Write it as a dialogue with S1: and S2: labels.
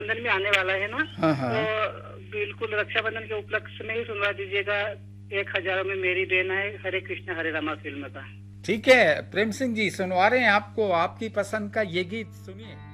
S1: बंधन में आने वाला है ना,
S2: हाँ हाँ।
S1: तो बिल्कुल रक्षाबंधन के उपलक्ष्य में ही सुनवा दीजिएगा। 1000 में मेरी बहन है, हरे कृष्ण हरे रामा फिल्म का।
S2: ठीक है प्रेम सिंह जी, सुनवा रहे हैं आपको, आपकी पसंद का ये गीत सुनिए।